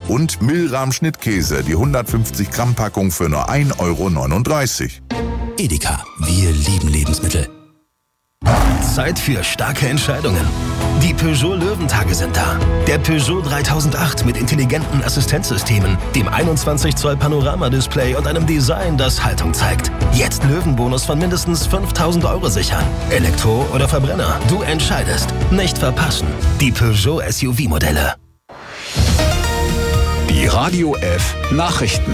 Und Milram Schnittkäse, die 150 Gramm Packung für nur 1,39 €. Edeka, wir lieben Lebensmittel. Zeit für starke Entscheidungen. Die Peugeot Löwentage sind da. Der Peugeot 3008 mit intelligenten Assistenzsystemen, dem 21 Zoll Panoramadisplay und einem Design, das Haltung zeigt. Jetzt Löwenbonus von mindestens 5.000 € sichern. Elektro oder Verbrenner, du entscheidest. Nicht verpassen. Die Peugeot SUV-Modelle. Die Radio F Nachrichten.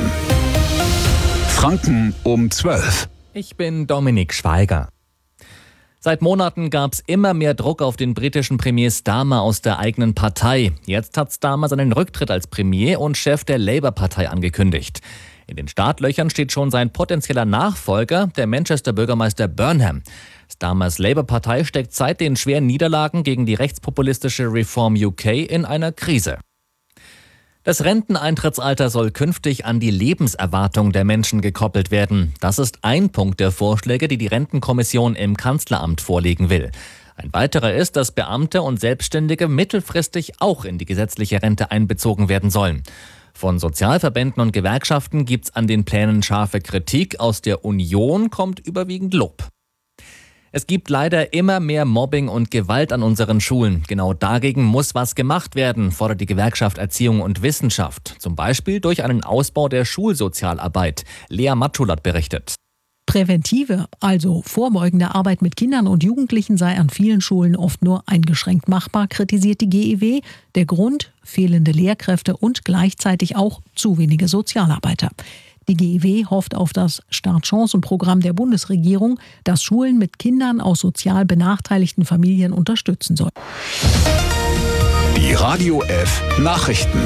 Franken um 12. Ich bin Dominik Schweiger. Seit Monaten gab es immer mehr Druck auf den britischen Premier Starmer aus der eigenen Partei. Jetzt hat Starmer seinen Rücktritt als Premier und Chef der Labour-Partei angekündigt. In den Startlöchern steht schon sein potenzieller Nachfolger, der Manchester-Bürgermeister Burnham. Starmers Labour-Partei steckt seit den schweren Niederlagen gegen die rechtspopulistische Reform UK in einer Krise. Das Renteneintrittsalter soll künftig an die Lebenserwartung der Menschen gekoppelt werden. Das ist ein Punkt der Vorschläge, die die Rentenkommission im Kanzleramt vorlegen will. Ein weiterer ist, dass Beamte und Selbstständige mittelfristig auch in die gesetzliche Rente einbezogen werden sollen. Von Sozialverbänden und Gewerkschaften gibt's an den Plänen scharfe Kritik. Aus der Union kommt überwiegend Lob. Es gibt leider immer mehr Mobbing und Gewalt an unseren Schulen. Genau dagegen muss was gemacht werden, fordert die Gewerkschaft Erziehung und Wissenschaft. Zum Beispiel durch einen Ausbau der Schulsozialarbeit. Lea Matschulat berichtet. Präventive, also vorbeugende Arbeit mit Kindern und Jugendlichen sei an vielen Schulen oft nur eingeschränkt machbar, kritisiert die GEW. Der Grund: fehlende Lehrkräfte und gleichzeitig auch zu wenige Sozialarbeiter. Die GEW hofft auf das Startchancenprogramm der Bundesregierung, das Schulen mit Kindern aus sozial benachteiligten Familien unterstützen soll. Die Radio F Nachrichten.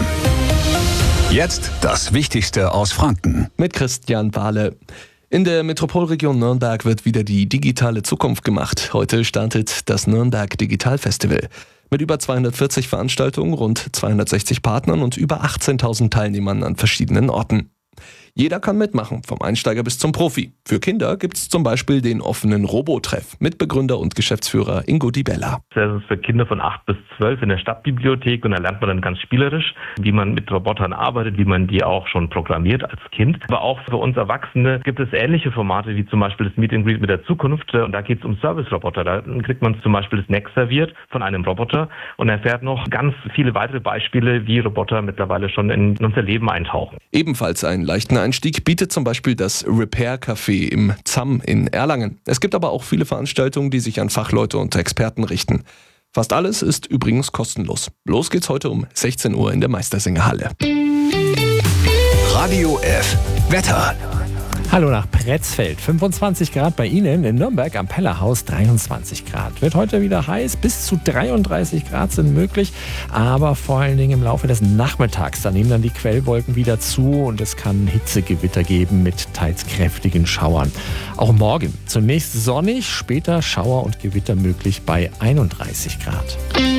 Jetzt das Wichtigste aus Franken. Mit Christian Wahle. In der Metropolregion Nürnberg wird wieder die digitale Zukunft gemacht. Heute startet das Nürnberg Digital Festival. Mit über 240 Veranstaltungen, rund 260 Partnern und über 18.000 Teilnehmern an verschiedenen Orten. Jeder kann mitmachen, vom Einsteiger bis zum Profi. Für Kinder gibt es zum Beispiel den offenen Robotreff mit Begründer und Geschäftsführer Ingo Di Bella. Das ist für Kinder von 8 bis 12 in der Stadtbibliothek und da lernt man dann ganz spielerisch, wie man mit Robotern arbeitet, wie man die auch schon programmiert als Kind. Aber auch für uns Erwachsene gibt es ähnliche Formate wie zum Beispiel das Meet and Greet mit der Zukunft und da geht es um Service-Roboter. Da kriegt man zum Beispiel Snacks serviert von einem Roboter und erfährt noch ganz viele weitere Beispiele, wie Roboter mittlerweile schon in unser Leben eintauchen. Ebenfalls einen leichten Einstieg bietet zum Beispiel das Repair Café im ZAM in Erlangen. Es gibt aber auch viele Veranstaltungen, die sich an Fachleute und Experten richten. Fast alles ist übrigens kostenlos. Los geht's heute um 16 Uhr in der Meistersingerhalle. Radio F Wetter. Hallo nach Pretzfeld. 25 Grad bei Ihnen, in Nürnberg am Pellerhaus 23 Grad. Wird heute wieder heiß, bis zu 33 Grad sind möglich, aber vor allen Dingen im Laufe des Nachmittags. Da nehmen dann die Quellwolken wieder zu und es kann Hitzegewitter geben mit teils kräftigen Schauern. Auch morgen zunächst sonnig, später Schauer und Gewitter möglich bei 31 Grad.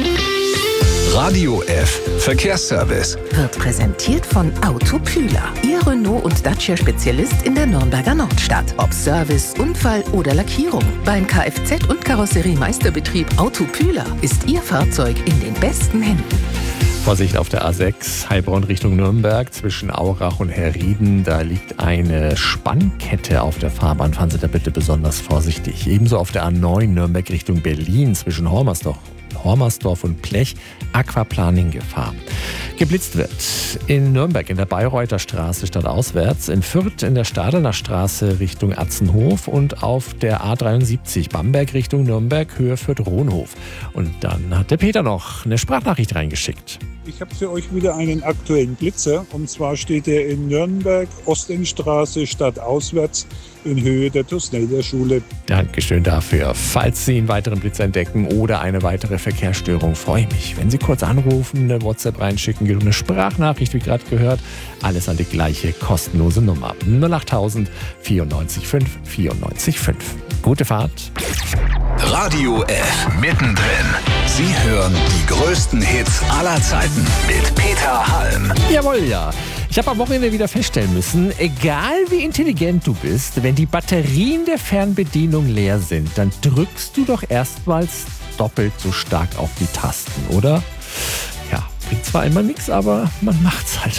Radio F Verkehrsservice wird präsentiert von Autopüler. Ihr Renault- und Dacia-Spezialist in der Nürnberger Nordstadt. Ob Service, Unfall oder Lackierung. Beim Kfz- und Karosseriemeisterbetrieb Autopüler ist Ihr Fahrzeug in den besten Händen. Vorsicht auf der A6, Heilbronn Richtung Nürnberg, zwischen Aurach und Herrieden. Da liegt eine Spannkette auf der Fahrbahn. Fahren Sie da bitte besonders vorsichtig. Ebenso auf der A9 Nürnberg Richtung Berlin, zwischen Hormersdorf und Plech, Aquaplaning-Gefahr. Geblitzt wird in Nürnberg in der Bayreuther Straße stadtauswärts, in Fürth in der Stadener Straße Richtung Atzenhof und auf der A73 Bamberg Richtung Nürnberg, Höhe Fürth-Rohnhof. Und dann hat der Peter noch eine Sprachnachricht reingeschickt. Ich habe für euch wieder einen aktuellen Blitzer. Und zwar steht er in Nürnberg, Ostendstraße, stadtauswärts, in Höhe der Tusnelder Schule. Dankeschön dafür. Falls Sie einen weiteren Blitz entdecken oder eine weitere Verkehrsstörung, freue ich mich, wenn Sie kurz anrufen, eine WhatsApp reinschicken, geht um eine Sprachnachricht, wie gerade gehört. Alles an die gleiche kostenlose Nummer. 08000 94 5 94 5. Gute Fahrt. Radio F mittendrin. Sie hören die größten Hits aller Zeiten mit Peter Halm. Jawohl, ja. Ich habe am Wochenende wieder feststellen müssen, egal wie intelligent du bist, wenn die Batterien der Fernbedienung leer sind, dann drückst du doch erstmals doppelt so stark auf die Tasten, oder? Ja, bringt zwar immer nichts, aber man macht's halt.